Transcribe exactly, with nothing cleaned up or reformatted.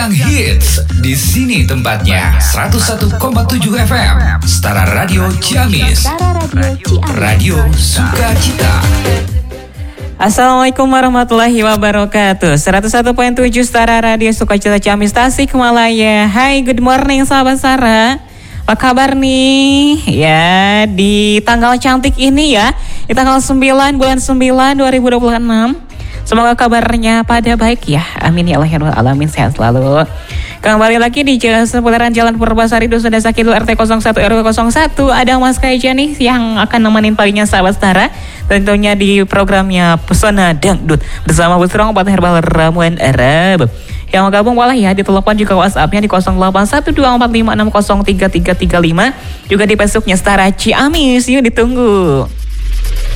yang hits. Di sini tempatnya seratus satu koma tujuh F M. Setara Radio Ciamis. Radio Sukacita. Assalamualaikum warahmatullahi wabarakatuh. seratus satu koma tujuh Setara Radio Sukacita Ciamis Tasikmalaya. Hai, good morning sahabat Sara. Apa kabar nih? Ya, di tanggal cantik ini ya, di tanggal sembilan bulan sembilan dua ribu dua puluh enam. Semoga kabarnya pada baik ya. Amin ya Allah ya Rabbal alamin, sehat selalu. Kembali lagi di seputaran Jalan Purbasari Dusun Desa Kidul R T nol satu R W nol satu. Ada Mas Kaija nih yang akan nemenin paginya sahabat Setara. Tentunya di programnya Pesona Dangdut bersama Bu Strong Obat Herbal Ramuan Arab. Yang mau gabung boleh ya, di telepon juga WhatsApp-nya di nol delapan satu dua empat lima enam nol tiga tiga tiga lima. Juga di Facebooknya Setara Ciamis, yuk ditunggu.